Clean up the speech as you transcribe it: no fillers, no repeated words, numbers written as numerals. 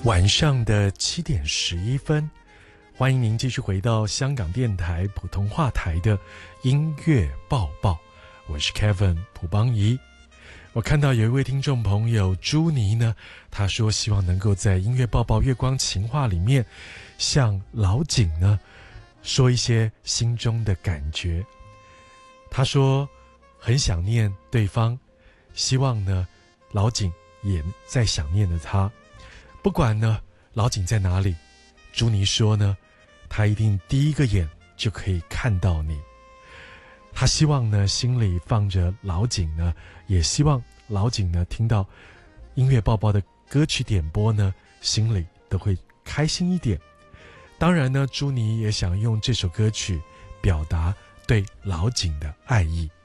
晚上的7:11，欢迎您继续回到香港电台普通话台的音乐报报，我是 Kevin 蒲邦仪。我看到有一位听众朋友朱妮呢，他说希望能够在音乐报报月光情话里面向老井呢说一些心中的感觉。他说很想念对方，希望呢老井也在想念着他。不管呢老井在哪里，朱妮说呢他一定第一个眼就可以看到你。他希望呢心里放着老井呢，也希望老井呢听到音乐报报的歌曲点播呢，心里都会开心一点。当然呢朱妮也想用这首歌曲表达对老井的爱意。